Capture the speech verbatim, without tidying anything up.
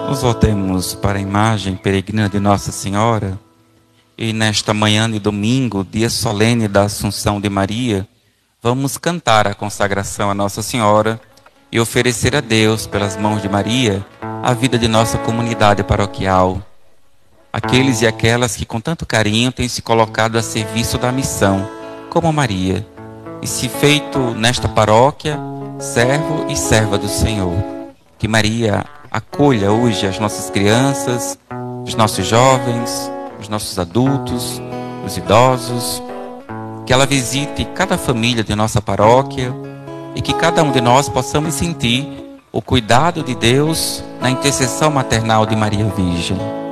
Nos voltemos para a imagem peregrina de Nossa Senhora e nesta manhã de domingo, dia solene da Assunção de Maria, vamos cantar a consagração a Nossa Senhora e oferecer a Deus, pelas mãos de Maria, a vida de nossa comunidade paroquial. Aqueles e aquelas que com tanto carinho têm se colocado a serviço da missão, como Maria, e se feito nesta paróquia servo e serva do Senhor. Que Maria acolha hoje as nossas crianças, os nossos jovens, os nossos adultos, os idosos, que ela visite cada família de nossa paróquia e que cada um de nós possamos sentir o cuidado de Deus na intercessão maternal de Maria Virgem.